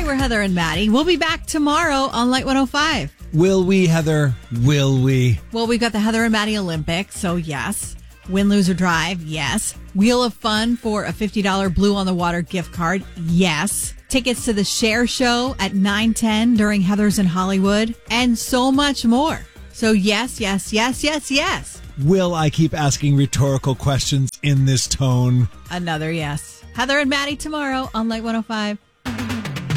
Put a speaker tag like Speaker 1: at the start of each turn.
Speaker 1: Hi, we're Heather and Maddie. We'll be back tomorrow on Light 105.
Speaker 2: Will we, Heather? Will we?
Speaker 1: Well, we've got the Heather and Maddie Olympics, so yes. Win, lose, or drive, yes. Wheel of Fun for a $50 Blue on the Water gift card, yes. Tickets to the Cher Show at 9:10 during Heather's in Hollywood, and so much more. So yes, yes, yes, yes, yes.
Speaker 2: Will I keep asking rhetorical questions in this tone?
Speaker 1: Another yes. Heather and Maddie tomorrow on Light 105.